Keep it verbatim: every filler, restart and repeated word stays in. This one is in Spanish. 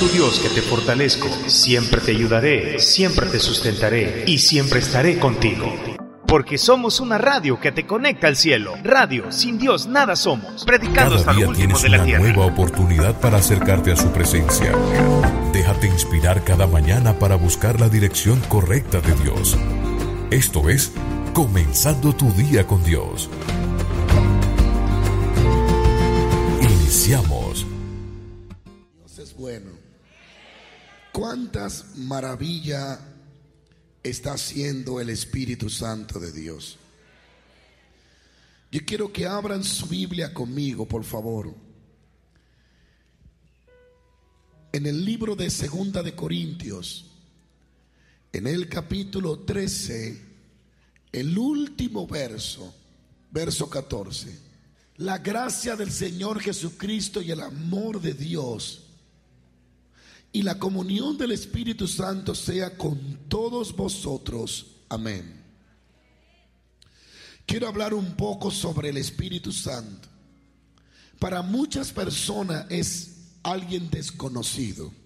tu Dios que te fortalezco. Siempre te ayudaré, siempre te sustentaré y siempre estaré contigo. Porque somos una radio que te conecta al cielo. Radio, sin Dios nada somos. Predicando hasta lo último de la tierra. Cada día tienes una nueva oportunidad para acercarte a su presencia. Déjate inspirar cada mañana para buscar la dirección correcta de Dios. Esto es Comenzando tu día con Dios. Iniciamos. Dios es bueno. ¿Cuántas maravillas está haciendo el Espíritu Santo de Dios? Yo quiero que abran su Biblia conmigo, por favor. En el libro de Segunda de Corintios, en el capítulo trece, el último verso, verso catorce. La gracia del Señor Jesucristo y el amor de Dios y la comunión del Espíritu Santo sea con todos vosotros. Amén. Quiero hablar un poco sobre el Espíritu Santo. Para muchas personas es alguien desconocido.